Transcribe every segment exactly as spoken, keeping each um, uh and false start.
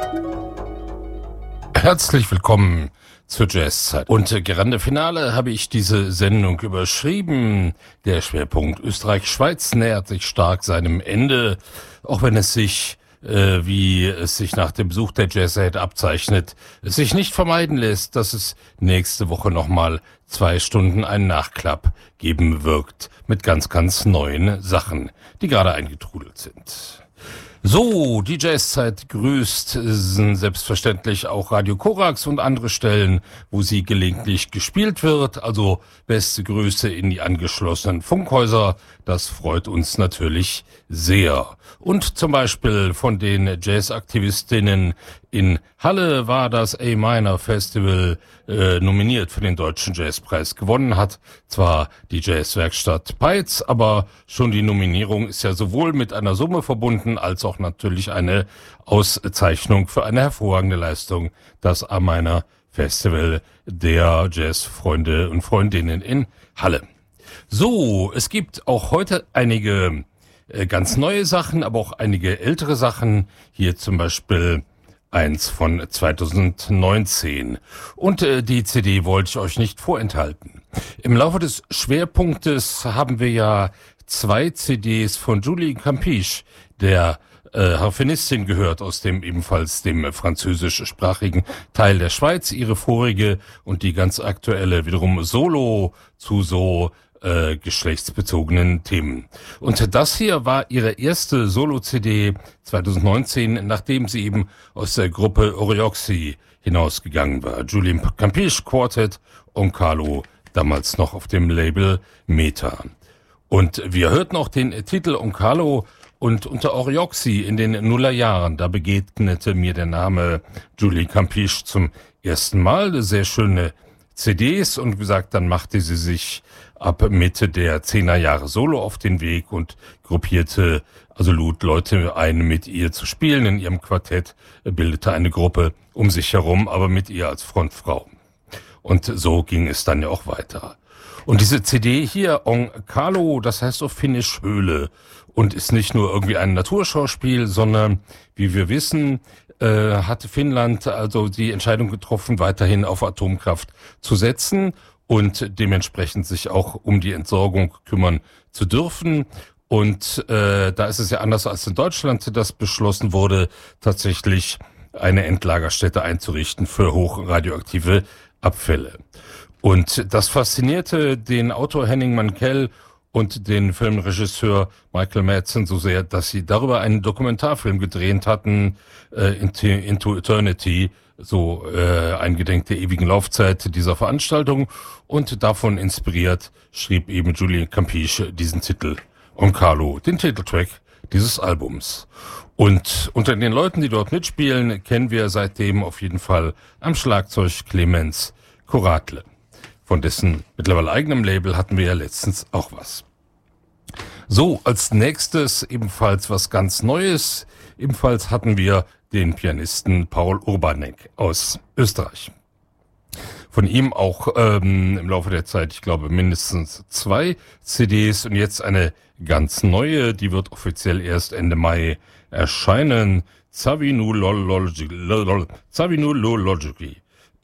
Herzlich willkommen zur Jazzzeit. Und äh, Grande Finale habe ich diese Sendung überschrieben. Der Schwerpunkt Österreich-Schweiz nähert sich stark seinem Ende, auch wenn es sich, äh, wie es sich nach dem Besuch der Jazzhead abzeichnet, es sich nicht vermeiden lässt, dass es nächste Woche nochmal zwei Stunden einen Nachklapp geben wird mit ganz, ganz neuen Sachen, die gerade eingetrudelt sind. So, die Jazzzeit grüßt sind selbstverständlich auch Radio Korax und andere Stellen, wo sie gelegentlich gespielt wird. Also beste Grüße in die angeschlossenen Funkhäuser. Das freut uns natürlich sehr. Und zum Beispiel von den Jazzaktivistinnen in Halle war das A-Minor Festival äh, nominiert für den Deutschen Jazzpreis. Gewonnen hat zwar die Jazzwerkstatt Peitz, aber schon die Nominierung ist ja sowohl mit einer Summe verbunden, als auch natürlich eine Auszeichnung für eine hervorragende Leistung. Das A-Minor Festival der Jazzfreunde und Freundinnen in Halle. So, es gibt auch heute einige äh, ganz neue Sachen, aber auch einige ältere Sachen. Hier zum Beispiel eins von zweitausendneunzehn. Und äh, die C D wollte ich euch nicht vorenthalten. Im Laufe des Schwerpunktes haben wir ja zwei C Ds von Julie Campiche, der äh, Harfenistin, gehört aus dem ebenfalls dem französischsprachigen Teil der Schweiz. Ihre vorige und die ganz aktuelle wiederum Solo zu so Äh, geschlechtsbezogenen Themen. Und das hier war ihre erste Solo-C D zweitausendneunzehn, nachdem sie eben aus der Gruppe Orioxy hinausgegangen war. Julie Campiche Quartet, Onkalo, damals noch auf dem Label Meta. Und wir hörten auch den Titel Onkalo, und unter Orioxy in den Nullerjahren, da begegnete mir der Name Julie Campiche zum ersten Mal. Sehr schöne C Ds, und wie gesagt, dann machte sie sich ab Mitte der Zehnerjahre Solo auf den Weg und gruppierte, also lud Leute ein, mit ihr zu spielen. In ihrem Quartett bildete eine Gruppe um sich herum, aber mit ihr als Frontfrau. Und so ging es dann ja auch weiter. Und diese C D hier, Onkalo, das heißt auf Finnisch Höhle, und ist nicht nur irgendwie ein Naturschauspiel, sondern, wie wir wissen, äh, hat Finnland also die Entscheidung getroffen, weiterhin auf Atomkraft zu setzen und dementsprechend sich auch um die Entsorgung kümmern zu dürfen. Und äh, da ist es ja anders als in Deutschland, das beschlossen wurde, tatsächlich eine Endlagerstätte einzurichten für hochradioaktive Abfälle. Und das faszinierte den Autor Henning Mankell und den Filmregisseur Michael Madsen so sehr, dass sie darüber einen Dokumentarfilm gedreht hatten, äh, Into, Into Eternity, so äh, eingedenk der ewigen Laufzeit dieser Veranstaltung. Und davon inspiriert schrieb eben Julie Campiche diesen Titel Onkalo, den Titeltrack dieses Albums. Und unter den Leuten, die dort mitspielen, kennen wir seitdem auf jeden Fall am Schlagzeug Clemens Koratle. Von dessen mittlerweile eigenem Label hatten wir ja letztens auch was. So, als nächstes ebenfalls was ganz Neues. Ebenfalls hatten wir den Pianisten Paul Urbanek aus Österreich. Von ihm auch ähm, im Laufe der Zeit, ich glaube, mindestens zwei C Ds und jetzt eine ganz neue, die wird offiziell erst Ende Mai erscheinen. Zavinulology. Zavinulology.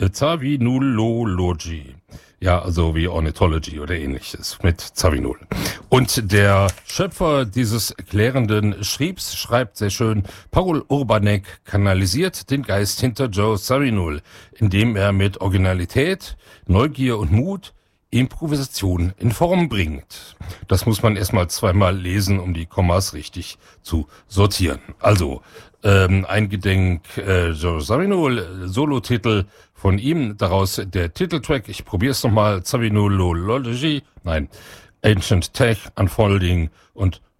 Zavinulology. Ja, also wie Ornithology oder ähnliches mit Zawinul. Und der Schöpfer dieses erklärenden Schriebs schreibt sehr schön: Paul Urbanek kanalisiert den Geist hinter Joe Zawinul, indem er mit Originalität, Neugier und Mut Improvisation in Form bringt. Das muss man erstmal zweimal lesen, um die Kommas richtig zu sortieren. Also, ähm, eingedenk äh, Joe Zawinul, Solo-Titel von ihm, daraus der Titeltrack, ich probiere es nochmal, Zawinulology, nein, Ancient Tech, Unfolding und